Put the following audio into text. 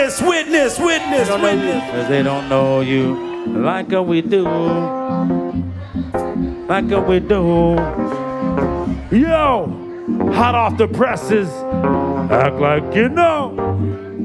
Witness. Cause they don't know you like we do. Like we do. Yo, hot off the presses. Act like you know.